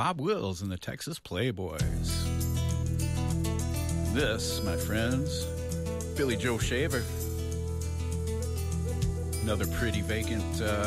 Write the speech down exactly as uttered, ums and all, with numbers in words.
Bob Wills and the Texas Playboys. This, my friends, Billy Joe Shaver. Another pretty vacant uh,